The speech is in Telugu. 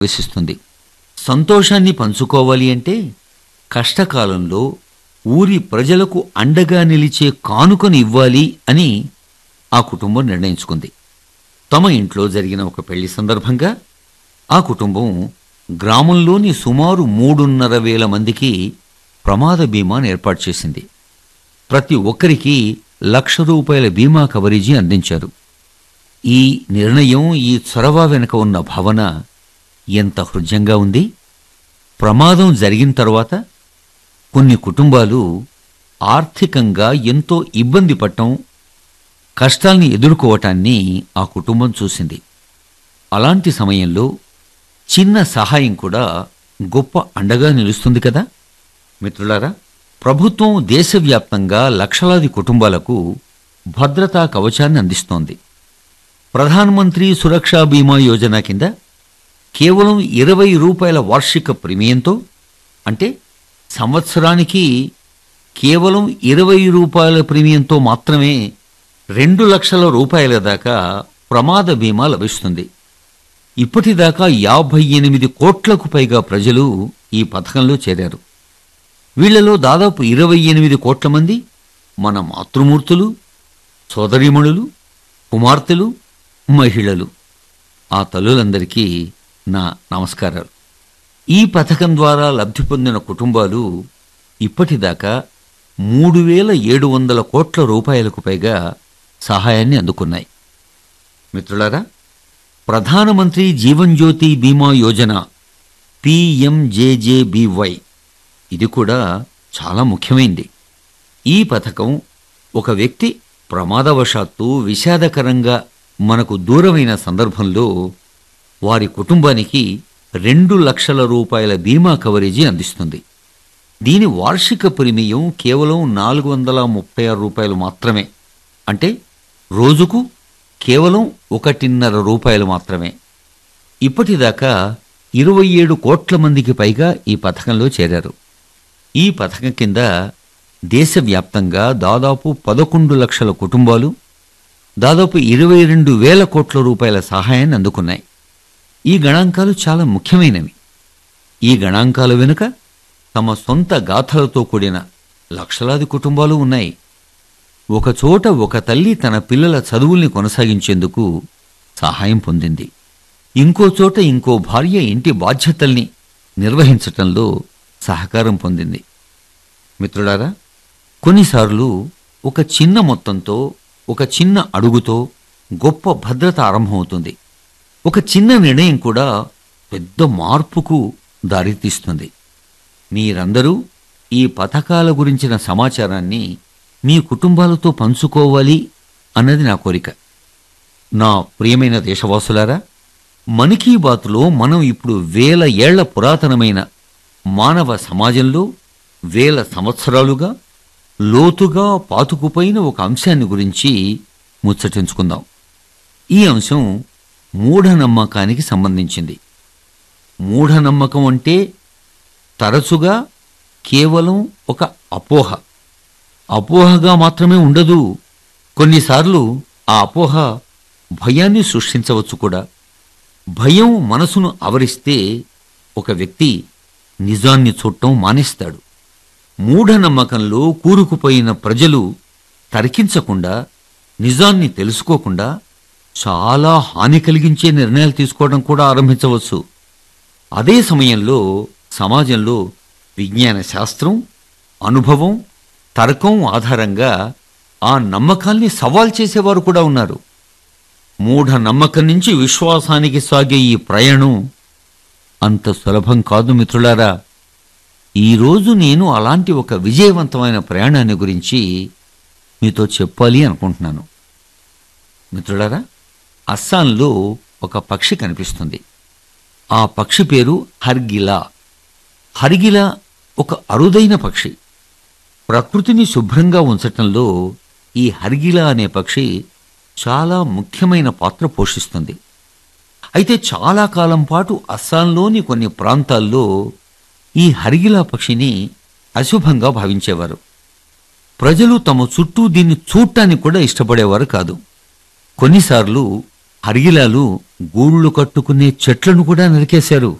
ప్రవేశిస్తుంది. సంతోషాన్ని పంచుకోవాలి అంటే కష్టకాలంలో ఊరి ప్రజలకు అండగా నిలిచే కానుకను ఇవ్వాలి అని ఆ కుటుంబం నిర్ణయించుకుంది. తమ ఇంట్లో జరిగిన ఒక పెళ్లి సందర్భంగా ఆ కుటుంబం గ్రామంలోని సుమారు 3,500 మందికి ప్రమాద బీమాను ఏర్పాటు చేసింది. ప్రతి ఒక్కరికి ₹1,00,000 బీమా కవరేజీ అందించారు. ఈ నిర్ణయం, ఈ చొరవ వెనుక ఉన్న భావన ఎంత హృద్యంగా ఉంది. ప్రమాదం జరిగిన తర్వాత కొన్ని కుటుంబాలు ఆర్థికంగా ఎంతో ఇబ్బంది పడటం, కష్టాల్ని ఎదుర్కోవటాన్ని ఆ కుటుంబం చూసింది. అలాంటి సమయంలో చిన్న సహాయం కూడా గొప్ప అండగా నిలుస్తుంది కదా. మిత్రులారా, ప్రభుత్వం దేశవ్యాప్తంగా లక్షలాది కుటుంబాలకు భద్రతా కవచాన్ని అందిస్తోంది. ప్రధానమంత్రి సురక్షా బీమా యోజన కింద కేవలం ₹20 వార్షిక ప్రీమియంతో, అంటే సంవత్సరానికి కేవలం ₹20 ప్రీమియంతో మాత్రమే ₹2,00,000 దాకా ప్రమాద బీమా లభిస్తుంది. ఇప్పటిదాకా 58 కోట్లకు పైగా ప్రజలు ఈ పథకంలో చేరారు. వీళ్లలో దాదాపు 28 కోట్ల మంది మన మాతృమూర్తులు, సోదరీమణులు, కుమార్తెలు, మహిళలు. ఆ తల్లులందరికీ నా నమస్కారాలు. ఈ పథకం ద్వారా లబ్ధి పొందిన కుటుంబాలు ఇప్పటిదాకా ₹3,700 కోట్ల పైగా సహాయాన్ని అందుకున్నాయి. మిత్రులారా, ప్రధానమంత్రి జీవన్ జ్యోతి బీమా యోజన PMJJBY ఇది కూడా చాలా ముఖ్యమైంది. ఈ పథకం ఒక వ్యక్తి ప్రమాదవశాత్తు విషాదకరంగా మనకు దూరమైన సందర్భంలో వారి కుటుంబానికి ₹2,00,000 బీమా కవరేజీ అందిస్తుంది. దీని వార్షిక ప్రీమియం కేవలం ₹436 మాత్రమే, అంటే రోజుకు కేవలం ₹1.5 మాత్రమే. ఇప్పటిదాకా 27 కోట్ల మందికి పైగా ఈ పథకంలో చేరారు. ఈ పథకం కింద దేశవ్యాప్తంగా దాదాపు 11 లక్షల కుటుంబాలు దాదాపు 22,000 కోట్ల సహాయాన్ని అందుకున్నాయి. ఈ గణాంకాలు చాలా ముఖ్యమైనవి. ఈ గణాంకాల వెనుక తమ సొంత గాథలతో కూడిన లక్షలాది కుటుంబాలు ఉన్నాయి. ఒకచోట ఒక తల్లి తన పిల్లల చదువుల్ని కొనసాగించేందుకు సహాయం పొందింది. ఇంకో చోట ఇంకో భార్య ఇంటి బాధ్యతల్ని నిర్వహించటంలో సహకారం పొందింది. మిత్రులారా, కొన్నిసార్లు ఒక చిన్న మొత్తంతో, ఒక చిన్న అడుగుతో గొప్ప భద్రత ఆరంభమవుతుంది. ఒక చిన్న నిర్ణయం కూడా పెద్ద మార్పుకు దారితీస్తుంది. మీరందరూ ఈ పథకాల గురించిన సమాచారాన్ని మీ కుటుంబాలతో పంచుకోవాలి అన్నది నా కోరిక. నా ప్రియమైన దేశవాసులారా, మన్ కీ బాత్లో మనం ఇప్పుడు 1000 ఏళ్ల పురాతనమైన మానవ సమాజంలో 1000 సంవత్సరాలుగా లోతుగా పాతుకుపోయిన ఒక అంశాన్ని గురించి ముచ్చటించుకుందాం. ఈ అంశం మూఢనమ్మకానికి సంబంధించింది. మూఢనమ్మకం అంటే తరచుగా కేవలం ఒక అపోహగా మాత్రమే ఉండదు. కొన్నిసార్లు ఆ అపోహ భయాన్ని సృష్టించవచ్చు కూడా. భయం మనసును ఆవరిస్తే ఒక వ్యక్తి నిజాన్ని చూడటం మానేస్తాడు. మూఢనమ్మకంలో కూరుకుపోయిన ప్రజలు తర్కించకుండా, నిజాన్ని తెలుసుకోకుండా చాలా హాని కలిగించే నిర్ణయాలు తీసుకోవడం కూడా ఆరంభించవచ్చు. అదే సమయంలో సమాజంలో విజ్ఞాన శాస్త్రం, అనుభవం, తర్కం ఆధారంగా ఆ నమ్మకాల్ని సవాల్ చేసేవారు కూడా ఉన్నారు. మూఢనమ్మకం నుంచి విశ్వాసానికి సాగే ఈ ప్రయాణం అంత సులభం కాదు మిత్రులారా. ఈరోజు నేను అలాంటి ఒక విజయవంతమైన ప్రయాణాన్ని గురించి మీతో చెప్పాలి అనుకుంటున్నాను. మిత్రులారా, అస్సాంలో ఒక పక్షి కనిపిస్తుంది. ఆ పక్షి పేరు హర్గిలా. హర్గిలా ఒక అరుదైన పక్షి. ప్రకృతిని శుభ్రంగా ఉంచటంలో ఈ హర్గిలా అనే పక్షి చాలా ముఖ్యమైన పాత్ర పోషిస్తుంది. అయితే చాలా కాలం పాటు అస్సాంలోని కొన్ని ప్రాంతాల్లో ఈ హర్గిలా పక్షిని అశుభంగా భావించేవారు. ప్రజలు తమ చుట్టూ దీన్ని చూడటానికి కూడా ఇష్టపడేవారు కాదు. కొన్నిసార్లు హరిగిలాలు గూళ్ళు కట్టుకునే చెట్లను కూడా నరికేశారు.